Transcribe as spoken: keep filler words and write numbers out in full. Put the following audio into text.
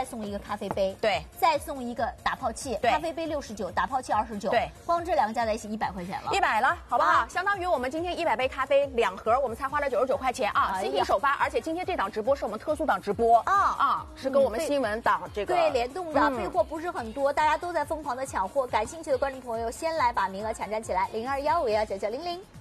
再送一个咖啡杯， 对， 再送一个打泡器，咖啡杯六十九，打泡器二十九， 对， 光这两个加在一起一百块钱了， 一百了，好不好？啊、相当于我们今天一百杯咖啡两盒，我们才花了九十九块钱啊！新品首发，而且今天这档直播是我们特殊档直播啊啊，是跟我们新闻档这个、 嗯、对联动的，备货不是很多，大家都在疯狂的抢货，感兴趣的观众朋友先来把名额抢占起来，零二幺五幺九九零零。